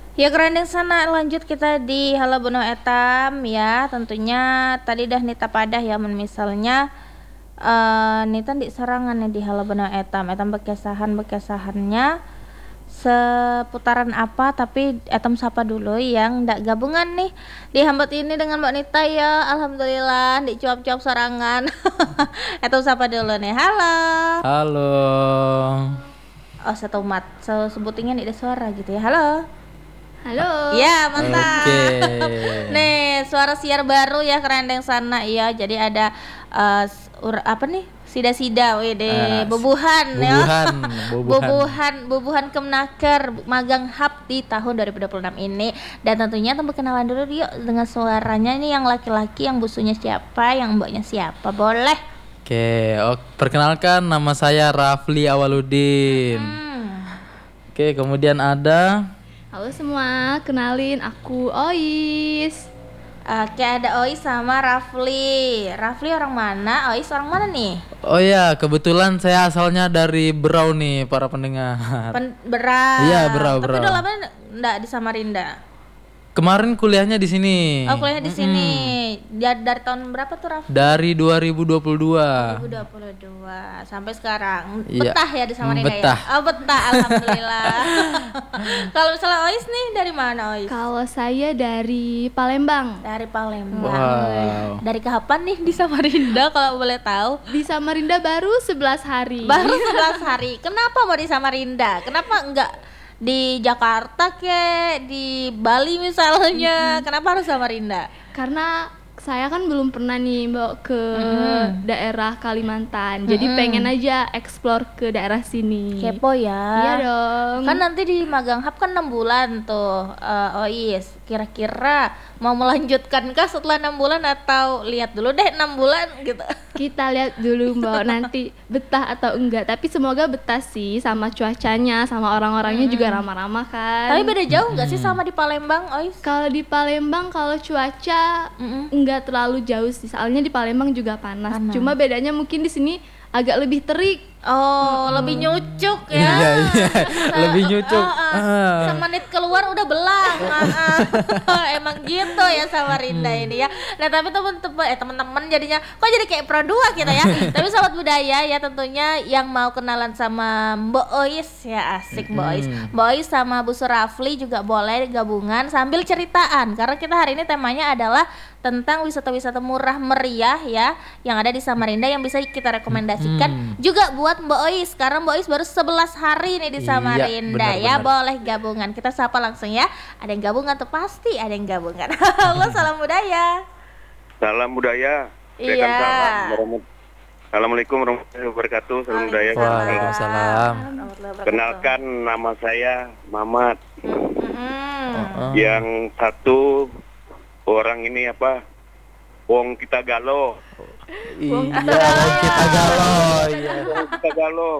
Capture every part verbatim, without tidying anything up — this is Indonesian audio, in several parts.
Ya kerendeng sana lanjut kita di Halo Bono Etam ya. Tentunya tadi dah Nita padah ya men misalnya eh Nita di serangan nih di Halo Bono Etam. Etam bekesahan bekesahannya seputaran apa, tapi Etam sapa dulu yang ndak gabungan nih di Hambet ini dengan Mbak Nita ya. Alhamdulillah di cuap-cuap serangan. Etam sapa dulu nih. Halo. Halo. Oh setomat. So, sebutinnya nih ada suara gitu ya. Halo. Halo. Ya mantap. Oke. Nih suara siar baru ya kerendeng sana ya. Jadi ada uh, ur, apa nih sida-sida, wede Ah, bubuhan ya. bubuhan, bubuhan. bubuhan, bubuhan Kemnaker magang hub di tahun dua ribu dua puluh enam ini. Dan tentunya tempat kenalan dulu yuk dengan suaranya nih yang laki-laki, yang busunya siapa, yang mbaknya siapa, boleh. Oke, oh, perkenalkan nama saya Rafli Awaludin. Hmm. Oke, kemudian ada Halo semua, kenalin aku Ois. Oke ada Ois sama Rafli. Rafli orang mana? Ois orang mana nih? Oh ya, kebetulan saya asalnya dari Berau nih para pendengar. Pen- Berau. Iya, Berau, Tapi Berau. udah lama enggak di Samarinda? Kemarin kuliahnya di sini. Oh, kuliahnya di sini. Dari, dari tahun berapa tuh, Raf? Dari dua ribu dua puluh dua. dua ribu dua puluh dua sampai sekarang. Iya. Betah ya di Samarinda Betah. ya? Oh, betah alhamdulillah. Kalau misalnya Ois nih dari mana, Ois? Kalau saya dari Palembang. Dari Palembang. Wow. Dari kapan nih di Samarinda kalau boleh tahu? Di Samarinda baru sebelas hari. Baru sebelas hari. Kenapa mau di Samarinda? Kenapa enggak di Jakarta kek, di Bali misalnya? Kenapa harus Samarinda? Karena saya kan belum pernah nih bawa ke Mm-mm. daerah Kalimantan. Jadi Mm-mm. pengen aja explore ke daerah sini. Kepo ya. Iya dong. Kan nanti di magang hub kan enam bulan tuh. Uh, Ois, kira-kira mau melanjutkan kah setelah enam bulan atau lihat dulu deh enam bulan gitu. Kita lihat dulu Mbak nanti betah atau enggak. Tapi semoga betah sih, sama cuacanya, sama orang-orangnya juga ramah-ramah kan. Tapi beda jauh nggak sih sama di Palembang, Ois? Kalau di Palembang kalau cuaca Mm-mm. enggak terlalu jauh sih. Soalnya di Palembang juga panas. Panas. Cuma bedanya mungkin di sini agak lebih terik. Oh, lebih nyucuk ya. Iya, iya. Lebih nyucuk. Oh, oh. Ah. Semenit keluar udah belang. Ah, ah. Emang gitu ya Samarinda ini ya. Nah, tapi teman-teman eh teman-teman jadinya kok jadi kayak pro dua kita ya. Tapi sahabat budaya ya tentunya yang mau kenalan sama Mbak Ois ya asik Mbak Ois. Mbak Ois sama Bu Surafli juga boleh gabungan sambil ceritaan karena kita hari ini temanya adalah tentang wisata-wisata murah meriah ya yang ada di Samarinda yang bisa kita rekomendasikan Hmm. juga buat Mbak Ois karena Mbak Ois baru sebelas hari nih di Iya, Samarinda benar, ya. benar. Boleh gabungan. Kita sapa langsung ya. Ada yang gabungan tuh pasti ada yang gabungan. Halo, salam budaya. Salam budaya. Iya. Warahmat- Assalamualaikum warahmatullahi wabarakatuh. Salam budaya. Waalaikumsalam. Warahmatullahi wabarakatuh. Kenalkan nama saya Mamat. Mm-mm. Oh. Yang satu orang ini apa? Wong kita galo. Iya, Wong kita galau. Iya. Wong kita galo.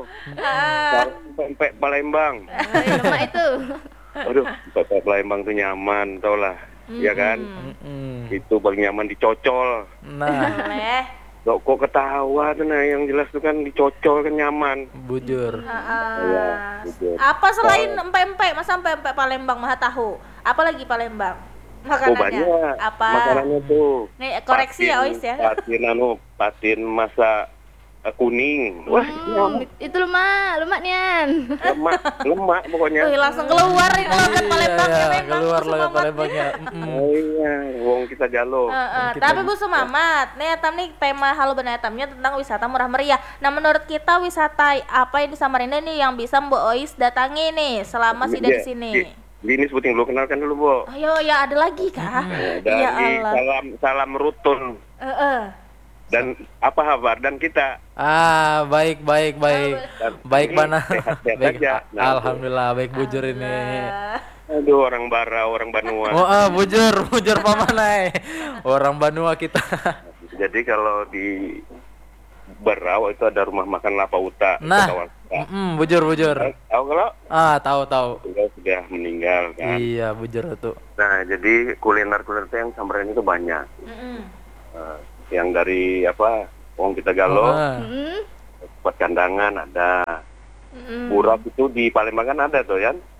Pempek Palembang. Eh, lemak itu. Aduh, pempek Palembang tuh nyaman, tau lah. Ya kan? Mm-mm. Itu paling nyaman dicocol. Nah, Boleh. Kok, kok ketawa tuh nah yang jelas tuh kan dicocol kan nyaman. bujur. Iya, gitu. Apa selain empek-empek? Masa empek-empek Palembang mah tahu? Apa lagi Palembang? Oh Makanannya. banyak. Apa? Makanannya tuh. Nih koreksi ya Patin- Ois ya. Patin anu, patin masa eh, kuning. Wah, Hmm, itu lemak, lemak nian. lemak, lemak pokoknya. Wih, langsung keluar ini logat Palembang ya Iya, memang. keluar Bu logat Sumamat. Palembangnya. Mm-mm. Oh iya, wong kita jalo. Heeh, Kita tapi Bu Sumamat, nih Atam nih tema Halo Benar Atamnya tentang wisata murah meriah. Nah, menurut kita wisata apa yang di Samarinda nih yang bisa Mbak Ois datangi nih selama sih di Iya, sini? di- Gini sebutin dulu, kenalkan dulu, Bu. Ayo ya ada lagi kah? Dan Ya di Allah. salam salam rutun Heeh. dan apa kabar dan kita Ah, baik, baik, baik. dan Baik, ini Bana. sehat-sehat Baik. aja. Nah, Alhamdulillah, baik bujur ini. aduh orang Bara, orang Banua. Oh, ah, bujur, bujur pamanai. Orang Banua kita. Jadi kalau di Berau itu ada rumah makan Lapauta. Nah, Kota Wangsa. mm-mm, bujur, bujur. Tahu kalau Ah, tahu, tahu. beliau sudah meninggal kan. Iya, bujur itu. Nah, jadi kuliner-kuliner yang Samarinda itu banyak. Mm-mm. Nah, yang dari apa? Wong kita galo, Ah. Hmm. tempat kandangan ada. Mm-mm. Urap itu di Palembang kan ada tuh kan?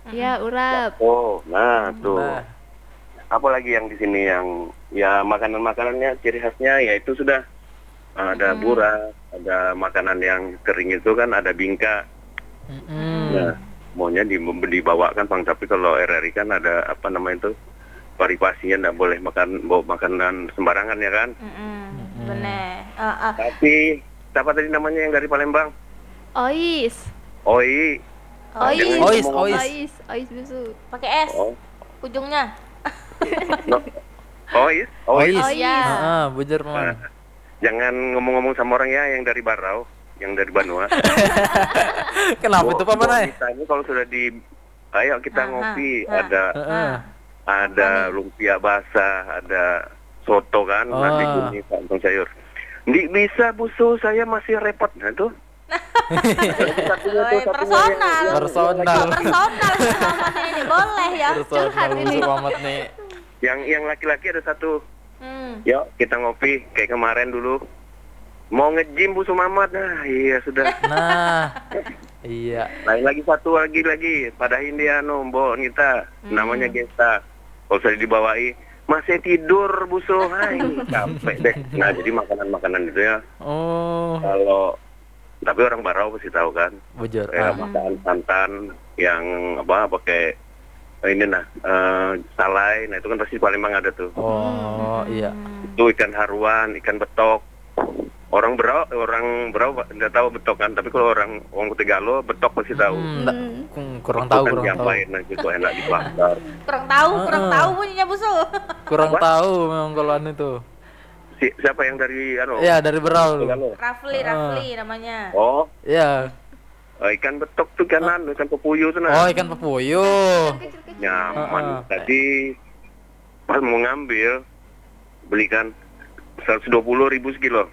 Ya, urap. Oh, nah tuh. Nah. Apalagi yang di sini yang ya makanan-makanannya ciri khasnya yaitu sudah ada burak, ada makanan yang kering itu kan ada bingka. Mm-mm. Nah, maunya di, dibawakan Bang, tapi kalau R R I kan ada apa namanya itu paripasinya, nggak boleh makan bawa makanan sembarangan ya kan. Mm-mm. Bener. Ah, ah. Tapi siapa tadi namanya yang dari Palembang? Ois. Oi. Ois. Jangan Ois, ngomong- ois. Ois, Ois busu. Pakai S Oh, ujungnya. no. Ois. Ois. Ois. Iya. Heeh, bujur man. Jangan ngomong-ngomong sama orang ya yang dari Barau, yang dari Banua. Kenapa itu paman ay? Kita ini kalau sudah di ayo kita Ah, ngopi, ah, ah. ada Heeh. ada lumpia basah, ada soto kan, Oh. nasi kuning, kantong sayur. Nggak bisa busu, saya masih repot. Nah tuh. Satunya tuh, Oi, satunya personal. yang- Personal. Personal Muhammad ini boleh ya. Curhat ini. Pamat nih. Yang yang laki-laki ada satu. Hmm. Yuk kita ngopi kayak kemarin dulu. Mau nge-gym Bu Sumamat. Nah, iya sudah. Nah. Iya. Lain lagi satu lagi lagi. Pada India no, Mbok Nita. Namanya Gesta. Kalau saya dibawai masih tidur Bu Su. Hai, capek deh. Nah, jadi makanan-makanan itu ya. Oh, Kalau tapi orang Barau pasti tahu kan. bujur. Kayak Ah. makan santan yang apa pakai ini nah eh, salai. Nah, itu kan pasti Palembang ada tuh. Oh, iya. Itu ikan haruan, ikan betok. Orang Berau, orang Berau nggak tahu betok kan, tapi kalau orang orang Tegalo betok pasti tahu. Hmm, nggak- hmm, kurang Betok tahu, kan kurang tahu. diapain, nah, itu enak di pasar. Kurang tahu, kurang Ah. tahu bunyinya busu. Kurang Apa? tahu memang kalau anu itu. Si, siapa yang dari anu? Iya, dari Berau. Tegalo. Rafli, Rafli namanya. Oh, Iya. eh, ikan betok tuh kanan, ikan pepuyu tuh Oh, nah. ikan pepuyuh. Nyaman. Ah, ah. Tadi pas mau ngambil belikan seratus dua puluh ribu sekilo.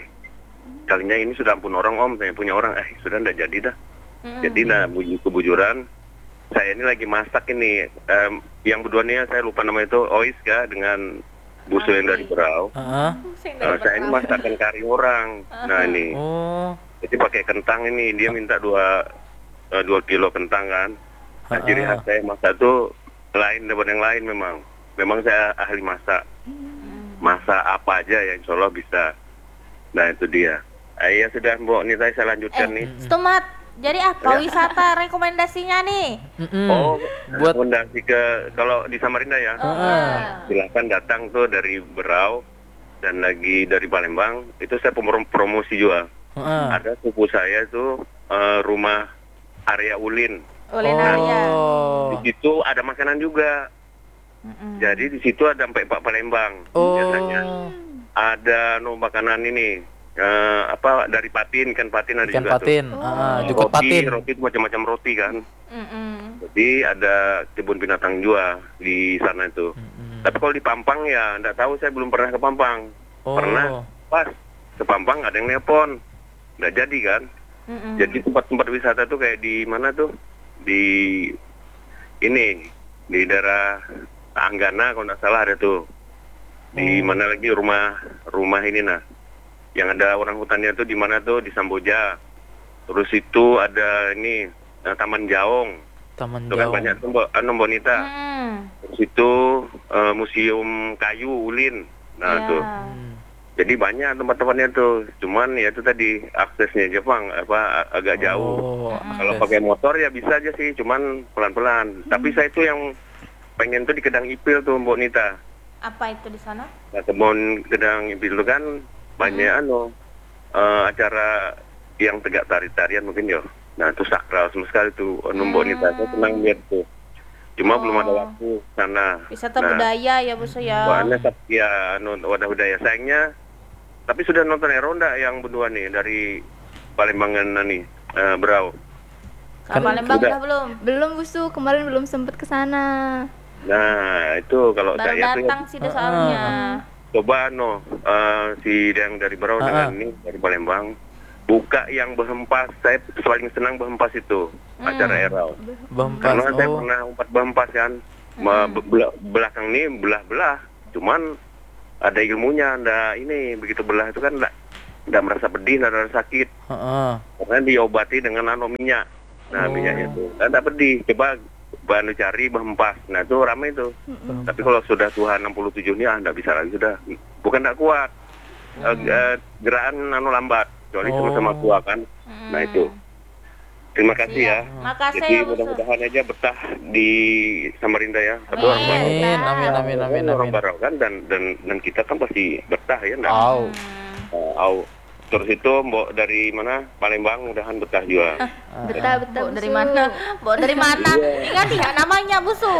Kalinya ini sudah ampun orang om, saya punya orang, eh sudah ndak jadi dah. Mm-mm. Jadi nah buju kebujuran, saya ini lagi masak ini, em, yang berdua nih saya lupa nama itu, Ois ya dengan busu yang dari Berau. Heeh. Sing Nah, dari saya ini Berau. masakan kari orang. Nah ini, Oh. jadi pakai kentang ini, dia minta dua eh, dua kilo kentang kan. Nah, Ah, ciri ah. khas saya masak tuh lain daripada yang lain memang. Memang saya ahli masak. Masak apa aja ya, insya Allah bisa. Nah itu dia. Ah, iya sudah Mbok, ini saya lanjutkan nih. Eh, Stumat. Jadi apa Ya. wisata rekomendasinya nih? Mm-mm. Oh, buat rekomendasi ke kalau di Samarinda ya. Heeh. Silahkan datang tuh dari Berau dan lagi dari Palembang. Itu saya pemro- promosi juga. Heeh. Ada suku saya tuh eh, rumah Arya Ulin. Kulinaria. Oh. Di situ ada makanan juga. Mm-mm. Jadi di situ ada sampai Pak Palembang. Oh. Biasanya ada no makanan ini eh, apa dari patin, ikan patin ada Ikan juga patin. tuh. Heeh, jukut Roti, patin. roti itu macam-macam roti kan. Mm-mm. Jadi ada kebun binatang juga di sana itu. Mm-mm. Tapi kalau di Pampang ya enggak tahu, saya belum pernah ke Pampang. Oh. Pernah pas ke Pampang ada yang nelpon. Enggak jadi kan. Mm-mm. Jadi tempat-tempat wisata tuh kayak di mana tuh? Di ini di daerah Anggana kalau nggak salah ada tuh. Di Oh. mana lagi rumah rumah ini nah. Yang ada orang hutannya tuh di mana tuh di Samboja. Terus itu ada ini eh, Taman Jaong. Taman Itu kan Jawa. banyak tuh Mbak anu Bonita. Mm. Terus itu eh, Museum Kayu Ulin. Nah Ya. tuh. Hmm. Jadi banyak tempat-tempatnya tuh. Cuman ya itu tadi aksesnya aja Bang apa agak jauh. Oh, Kalau akses. pakai motor ya bisa aja sih, cuman pelan-pelan. Tapi saya itu yang pengen tuh di Kedang Ipil tuh Mbok Nita. Apa itu di sana? Nah, kebun Kedang Ipil itu kan banyak anu eh, acara yang tegak tari-tarian mungkin ya. Nah itu sakral sama sekali tuh anu Mbok Nita. Saya senang lihat tuh. Cuma belum ada Oh. waktu sana. Wisata Nah, budaya ya busu ya. Soalnya sat- ya anu wadah budaya sayangnya. Tapi sudah nonton Eronda yang berdua nih dari Palembangan nih eh, Berau. Ke Kan Palembang sudah. udah belum? Belum busu, kemarin belum sempet ke sana. Nah itu kalau Baru saya tuh ya, datang sih itu soalnya. coba no eh, si yang dari Berau Ah, dengan ah. ini dari Palembang buka yang berhempas. Saya paling senang berhempas itu Hmm. acara Erau. Bempas. Karena saya Oh. pernah umpat berhempas kan. Ma- be- bela- belakang ini belah-belah. Cuman ada ilmunya. Ndak ini begitu belah itu kan ndak ndak merasa pedih, ndak merasa sakit. Heeh. Karena diobati dengan nano minyak. Nah Oh. minyaknya itu. Kan ndak pedih. Coba bahan cari berhempas. Nah itu ramai itu. Mm-mm. Tapi kalau sudah Tuhan enam puluh tujuh ini ah nggak bisa lagi sudah. Bukan nggak kuat. Eh, eh, gerakan anu lambat. Kecuali Oh. sama-sama tua kan. Nah itu. Terima kasih ya. Makasih Jadi ya, Busu. mudah-mudahan aja betah di Samarinda ya. Tapi Amin. orang Barau. Amin, amin, amin, amin, Orang amin. Barau kan dan dan dan kita kan pasti betah ya. Nah. Au. Eh, au. Terus itu Mbok dari mana? Palembang mudahan betah juga. Betah betah Mbok dari Busu. mana? Mbok dari mana? Ingat ya namanya Busu.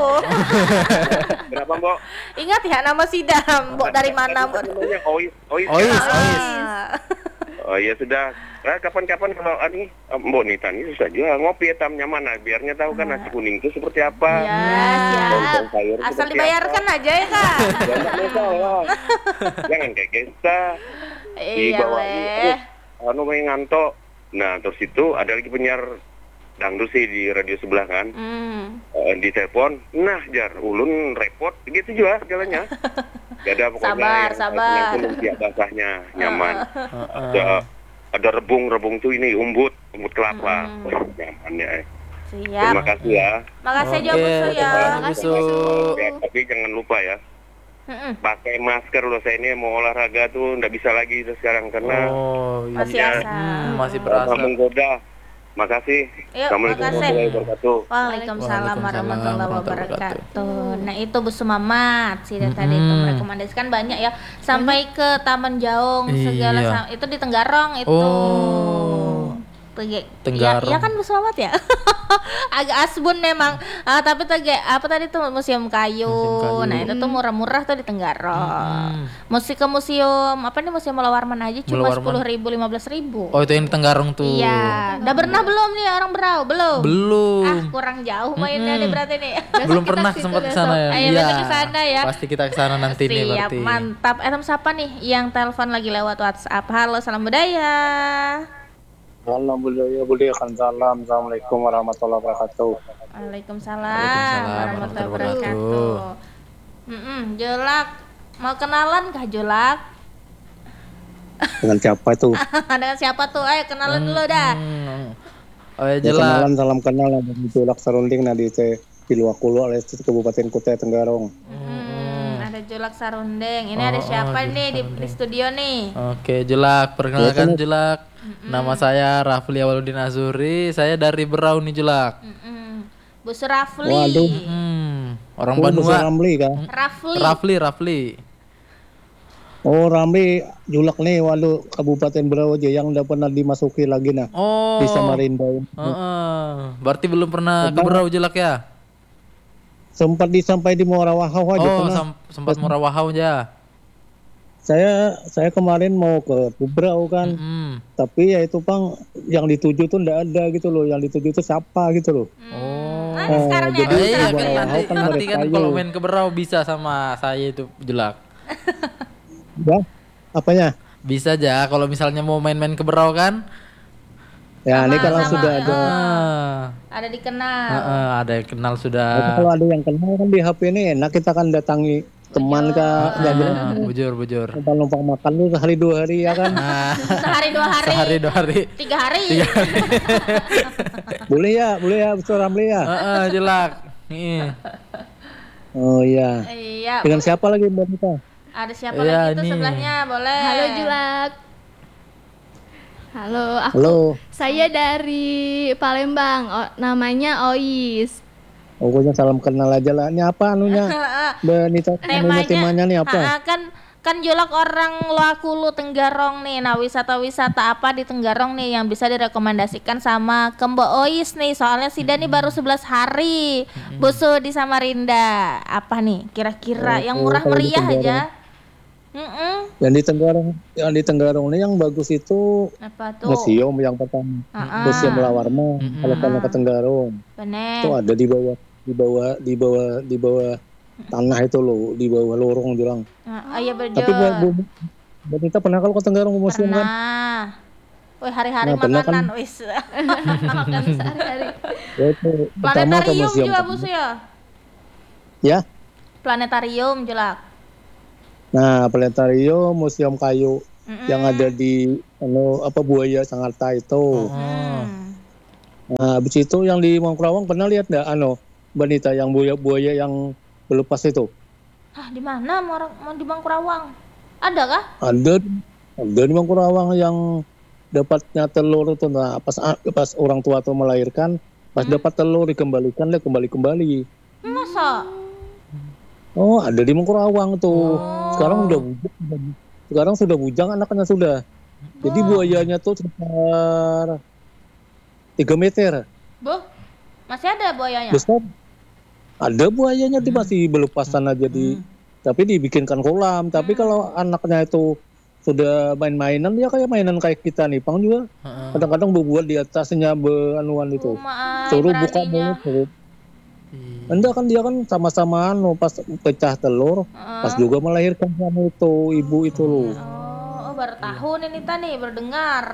Kenapa Mbok? Ingat ya nama Sidam. Mbok dari mana, Mbok? Namanya Ois. Ois. Ois, ya? Ois. Oh ya sudah. Nah, kapan-kapan kalau ani Mbok nih tani susah juga ngopi ya tamnya mana biarnya tahu kan nasi kuning itu seperti apa. Ya, Daun siap. sayur Asal seperti dibayarkan apa. aja ya, Kak. Jangan masalah. Jangan kayak kita di Iya, bawah weh. anu main ngantok. Nah, terus itu ada lagi penyiar dangdut sih di radio sebelah kan. Hmm. Eh, di telepon, nah jar ulun repot gitu juga jalannya. Gak ada pokoknya Sabar, yang sabar. yang basahnya nyaman. Ada ada rebung-rebung tuh ini umbut, umbut kelapa. Hmm. Wah, nyaman ya. Siap. Terima kasih ya. Makasih aja Oke, Busu ya. terima Makasih Busu. Busu. Ya, tapi jangan lupa ya, Mm-mm. pakai masker loh. Saya ini mau olahraga tuh nggak bisa lagi tuh sekarang karena Oh, iya. Masih Ya. asa. Hmm, masih uh, berasa. menggoda. Makasih. Yuk, Assalamualaikum makasih. warahmatullahi wabarakatuh. Waalaikumsalam warahmatullahi warahmatullahi wabarakatuh. Nah itu Busu Mamat sih dari tadi itu Mm-mm. merekomendasikan banyak ya sampai ke Taman Jaung segala Iya. sam- itu di Tenggarong itu. Oh. Tege- Tenggarong. Ya, ya kan Busu Mamat ya. Agak asbun memang. Ah, tapi tege apa tadi tuh museum kayu. Museum kayu. Nah itu tuh murah-murah tuh di Tenggarong. Mm. Musik ke museum apa nih museum Mula Warman aja cuma Mula Warman. sepuluh ribu lima belas ribu. Oh, itu yang di Tenggarong tuh. Iya, udah pernah belum nih orang Berau? Belum. Belum. Ah, kurang jauh mainnya nih berarti nih. Belum kita pernah situ sempat ke besok. sana ya. Ayo besok ke sana ya. Pasti kita ke sana nanti nih Siap, berarti. mantap. Eh, tem siapa nih yang telepon lagi lewat WhatsApp? Halo, salam budaya. Halo budaya budaya kan salam. Assalamualaikum warahmatullahi wabarakatuh. Waalaikumsalam Waalaikumsalam warahmatullahi warahmatullahi wabarakatuh. Mm-mm, Jolak, mau kenalan kah Jolak? Dengan siapa itu? Dengan siapa tuh? Ayo kenalan dulu dah. Hmm. Oh ya Ya, jelas. kenalan salam kenal dari Julak Sarunding nah di te Piluakulu alias di Kabupaten Kutai Tenggarong. Hmm, ada Jolak Sarundeng. Ini Oh, ada siapa oh, nih di, di studio nih? Oke, Jelak, perkenalkan Ya, Jelak. Nama saya Rafli Awaludin Azuri, saya dari Berau nih Jelak. Mm-mm. Bu Surafli. Waduh. Hmm, orang Oh, Besar Banua. Ramli kan? Rafli. Rafli, Rafli. Oh Ramli Julak nih waduh Kabupaten Berau aja yang udah pernah dimasuki lagi nah Oh. di Samarinda. Heeh. Berarti belum pernah ke Berau Jelak ya? Sempat disampai di Morawahau aja Oh, pernah. sam- sempat Murawahau aja. Saya saya kemarin mau ke Berau kan, Hmm. tapi ya itu Pang yang dituju tuh ndak ada gitu loh. Yang dituju tuh siapa gitu loh. Oh. Nah, ini sekarang nih jadi ada Oh, iya, Surafli kan ya. nanti, kan nanti mereka kan aja. kalau main ke Berau bisa sama saya itu Jelak. Ya, apanya? Bisa aja kalau misalnya mau main-main ke Berau kan? Ya ini Sama- kalau sama, sudah ada. Ah. Ada dikenal. Heeh, ada yang kenal Tapi sudah. kalau ada yang kenal kan di H P ini enak kita kan datangi teman kah, ya jelas Ah, bujur, bujur. numpang-numpang makan lu sehari dua hari ya kan. Nah, Sehari dua hari. sehari dua hari. Tiga hari. Boleh ya, boleh ya, Betul Ramli ya. Heeh, Jelak. Nih. Oh iya. Iya. Dengan siapa lagi Mbak Nita? Ada siapa Iya, lagi tuh nih. sebelahnya? Boleh. Halo Julak. Halo, aku Halo. saya dari Palembang. Oh, namanya Ois. Pokoknya salam kenal aja lah. Ini apa anunya? Mbak Nita, anunya Temanya, temanya nih apa? Ah, kan kan Julak orang Luakulu Tenggarong nih. Nah, wisata-wisata apa di Tenggarong nih yang bisa direkomendasikan sama ke Mbak Ois nih? Soalnya Sida nih baru sebelas hari Busu di Samarinda. Apa nih kira-kira Oh, yang oh, murah kalau di meriah Tenggarong. aja? Mm-mm. Yang di Tenggarong, yang di Tenggarong ini yang bagus itu Apa tuh? museum yang pertama. Ah, Museum Lawarma. Mm-mm. Kalau kalau ke Tenggarong bener. itu ada di bawah, di bawah, di bawah, di bawah tanah itu loh, di bawah lorong bilang. Ah, iya Tapi betul. Mbak Bu, Mbak Nita pernah kalau ke Tenggarong museum kan? Pernah. Wih, hari-hari Nah, pernah makanan kan? wis. Makan sehari-hari. Ya, itu pertama ke Planetarium museum. juga Busu ya? Ya. Planetarium Julak. Nah, planetarium, museum kayu Mm-mm. yang ada di anu apa buaya Sangarta itu. Oh. Hmm. Nah, habis itu yang di Mangkurawang pernah lihat enggak anu Banita yang buaya-buaya yang berlepas itu? Hah, di mana mau orang mau di Mangkurawang? Ada kah? Ada ada di Mangkurawang yang dapatnya telur itu, nah pas pas orang tua tuh melahirkan, pas Hmm. dapat telur dikembalikan dia kembali-kembali. Masa? Oh, ada di Mangkurawang tuh. Sekarang udah bujang, sekarang sudah bujang anaknya sudah. Jadi buayanya tuh sekitar tiga meter Bu, masih ada buayanya? besar. Ada buayanya tuh masih berlepasan aja di, tapi dibikinkan kolam. Tapi kalau anaknya itu sudah main-mainan, ya kayak mainan kayak kita nih, Pang juga. Kadang-kadang berbuat di atasnya beanuan itu. Rumah Suruh buka beraninya. mulut. Suruh. Enggak kan dia kan sama-sama anu pas pecah telur, pas juga melahirkan sama itu ibu itu loh. Oh, oh, baru tahu nih Nita nih, baru dengar.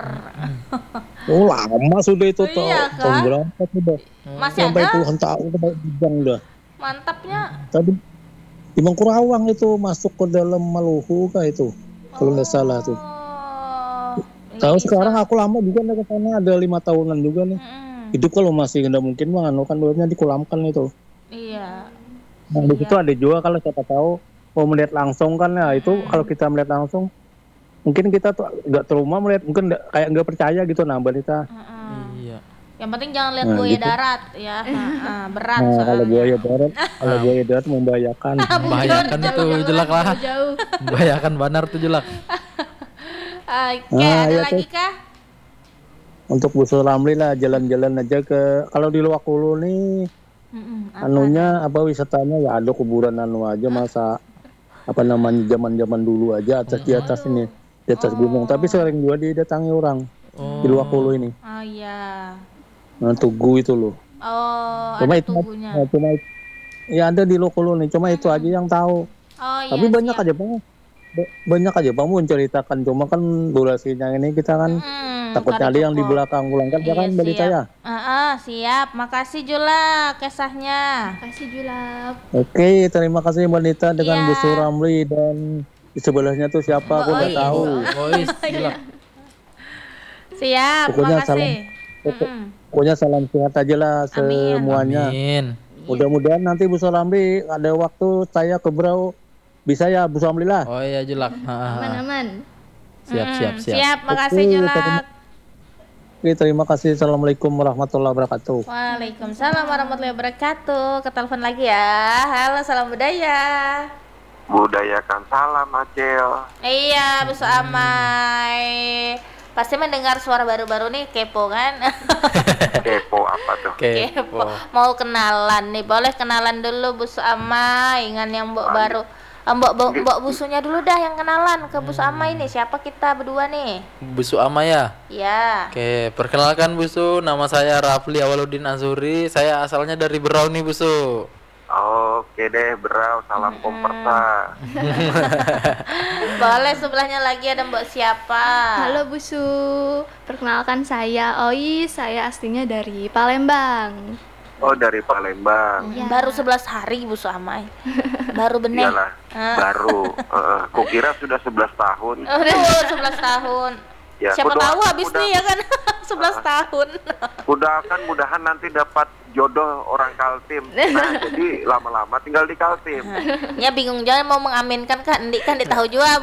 Oh lama sudah itu Oh, tahun iya, tahun kan? berapa sudah? Masih Sampai ada? puluhan tahun udah bujang dah. Mantapnya. Tadi di Mangkurawang itu masuk ke dalam Maluku kah itu, kalau nggak salah tuh. Oh. Tahu Bisa. sekarang aku lama juga nih ke sana, ada lima tahunan juga nih. Mm-mm. Hidup kalau masih nggak mungkin mah anu kan dulunya dikolamkan itu. Iya. Nah di situ ada juga kalau siapa tahu mau melihat langsung kan, ya itu kalau kita melihat langsung mungkin kita tuh nggak trauma melihat, mungkin nggak- kayak nggak percaya gitu nah Mbak Nita. Mm-mm. Iya. Yang penting jangan lihat Nah, buaya gitu. darat ya. Heeh, berat Nah kalau soalnya. buaya darat, kalau buaya darat membahayakan. Membahayakan itu jelak lah. Jauh. Membahayakan banar tuh jelak. Oke, Nah, ada ya, lagi tuh. kah? Untuk Bu Suramli lah jalan-jalan aja ke, kalau di Luwak Hulu nih Mm-mm, apa? anunya apa wisatanya ya ada kuburan anu aja, masa apa namanya zaman-zaman dulu aja atas di atas ini di atas gunung, tapi sering juga didatangi orang di Luwak Hulu ini. Oh iya. Nah, Tugu itu loh. Oh, Cuma ada itu tubuhnya. nah, cuma itu- ya ada di Luwak Hulu nih, cuma itu aja yang tahu. Oh iya. Tapi banyak siap. aja Bang. Ba- Banyak aja Bang mau ceritakan, cuma kan durasinya ini kita kan Mm, takutnya tadi ada yang di cukup. belakang ulang kan, ya Iya, kan Mbak Dita siap. ya. Ah, ah, siap. Makasih Jula kisahnya. Kasih julap. Oke, terima kasih Mbak Nita dengan Iya. Bu Suramli, dan di sebelahnya tuh siapa aku nggak Ois. tahu. Boys, jelak. Siap, Pokoknya makasih. Pokok- Mm-mm. Pokoknya salam sehat aja lah Amin. semuanya. Amin. Mudah-mudahan nanti Bu Suramli ada waktu saya ke Brau bisa ya Bu Suramli lah. Oh iya jelak. Ha, ha, ha. Aman-aman. Siap, Mm-mm. siap, siap. Siap, makasih Oke, Jula. terima- Oke, terima kasih. Assalamualaikum warahmatullahi wabarakatuh. Waalaikumsalam warahmatullahi wabarakatuh. Ketelepon lagi ya. Halo, salam budaya. Budayakan salam Acel. Iya, Bu Amai. Pasti mendengar suara baru-baru nih kepo kan? Kepo apa tuh? Kepo. Mau kenalan nih, boleh kenalan dulu Bu Amai dengan yang mbok baru. Eh, Mbok mbok mbok busunya dulu dah yang kenalan ke Bu Amai nih. Siapa kita berdua nih? Busu Amaya. Ya. Oke, perkenalkan Busu, nama saya Rafli Awaludin Azuri. Saya asalnya dari Berau nih Busu. Oke deh, Brau, salam kompersa. Boleh sebelahnya lagi ada Mbok siapa? Halo Busu, perkenalkan saya Oi, saya aslinya dari Palembang. Oh, dari Palembang. Ya. Baru sebelas hari Bu Amai. Baru bener. Iyalah, Ah. baru. Heeh. Kukira sudah sebelas tahun. Aduh, sebelas tahun. Ya, Siapa kudoakan tahu habis mudah- nih ya kan sebelas tahun. Mudahan mudahan nanti dapat jodoh orang Kaltim. Nah, jadi lama-lama tinggal di Kaltim. Ya bingung jangan mau mengaminkan kan Ndik kan ditahu juga Bu.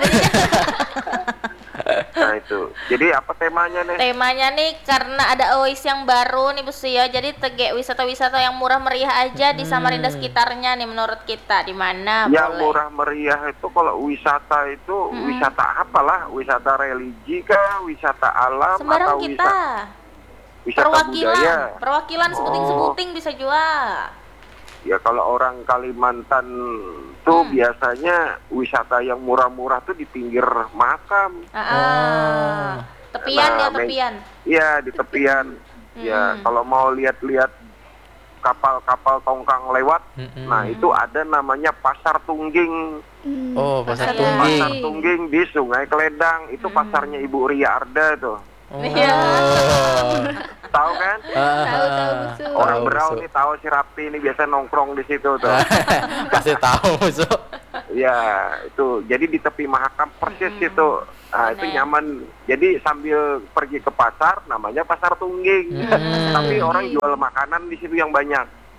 Nah, itu. Jadi apa temanya nih? Temanya nih karena ada Ois yang baru nih Bu ya. Jadi tegek wisata-wisata yang murah meriah aja di Samarinda sekitarnya nih menurut kita di mana Yang boleh. murah meriah itu kalau wisata itu wisata apalah? Wisata religi kah? Wisata alam Sembarang atau kita. wisata, wisata Perwakilan, budaya? perwakilan sebuting-sebuting bisa juga. Ya kalau orang Kalimantan tuh Hmm. biasanya wisata yang murah-murah tuh di pinggir makam. Ah, ah. Tepian Nah, ya Meng- tepian. Iya, di tepian. Ya, Mm-mm. kalau mau lihat-lihat kapal-kapal tongkang lewat, Mm-mm. nah itu ada namanya Pasar Tungging. Hmm, Oh, Pasar Pasar Tungging. Pasar Tungging di Sungai Keledang. Itu pasarnya Ibu Ria Arda tuh. Oh. Iya. Tahu kan? Tahu tahu Busu. Orang Tahu, Berau Busu. nih tahu si Rapi ini biasa nongkrong di situ tuh. Kasih tahu Busu. Ya, itu. Jadi di tepi Mahakam persis itu. Nah, itu Bener. nyaman. Jadi sambil pergi ke pasar namanya Pasar Tungging. Tapi orang jual makanan di situ yang banyak.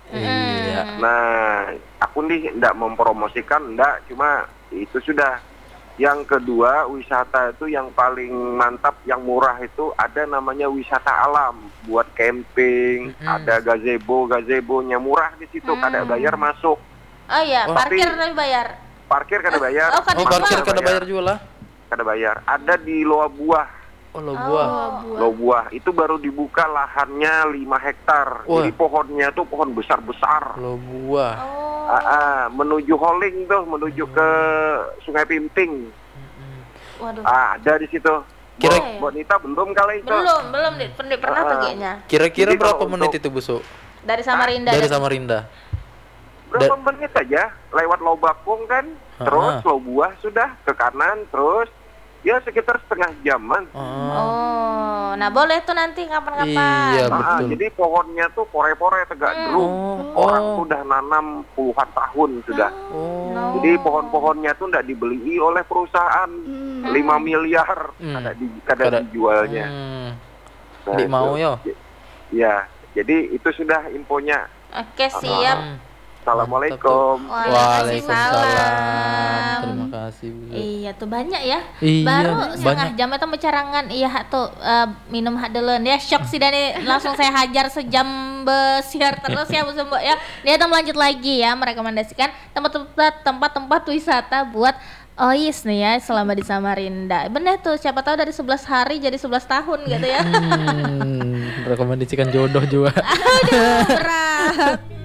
Iya. Nah, aku nih ndak mempromosikan, ndak, cuma itu sudah. Yang kedua, wisata itu yang paling mantap, yang murah itu ada namanya wisata alam, buat camping, Mm-mm. ada gazebo, gazebonya murah di situ, Hmm. kada bayar masuk, Oh iya, Oh, parkir tapi- tapi bayar. parkir kada bayar, Oh, kada Oh, parkir bayar. kada bayar juga lah. kada bayar. Ada di Loa Buah, Oh, lo buah. Oh, Loa Buah itu baru dibuka lahannya lima hektar, Wah. jadi pohonnya tuh pohon besar-besar. Lo buah. Oh. Ah, ah, menuju Holing tuh, menuju ke Sungai Pimping. Waduh. Ah, ada di situ. Kira- Bo- Bonita belum kali itu. Belum, belum Dit. Pernah pernah tuh Ah. kayaknya. Kira-kira Jadi berapa kalau menit untuk- itu Busu? Dari Samarinda. Dari dan- Samarinda. Berapa Da- menit aja lewat Lobakung kan, terus Ah. Lobuah sudah ke kanan, terus ya sekitar setengah jaman. Oh. Oh, nah boleh tuh nanti kapan-kapan. Iya, Ah, betul. jadi pohonnya tuh pore-pore tegak Hmm. gerung. Oh. Orang Oh. sudah nanam puluhan tahun sudah. Oh. No. Jadi pohon-pohonnya tuh tidak dibeli oleh perusahaan Hmm. lima miliar, Hmm. kada di kada Kada- dijualnya. Hmm. Nah, Di mau itu- yo. Ya, jadi itu sudah infonya. Oke, siap. Hmm. Assalamualaikum. Waalaikumsalam. Terima kasih, Bu. Iya tuh banyak ya. Iya, Baru banyak. setengah jam itu mencarangan iya hak tuh eh, minum hak duluan ya. Shock sih Dani langsung saya hajar sejam besiar terus ya Bu Sumbo ya. Dia akan melanjut lagi ya merekomendasikan tempat-tempat tempat-tempat wisata buat Ois nih ya selama di Samarinda. Bener tuh, siapa tahu dari sebelas hari jadi sebelas tahun gitu ya. Hmm, rekomendasikan jodoh juga. Aduh, berat.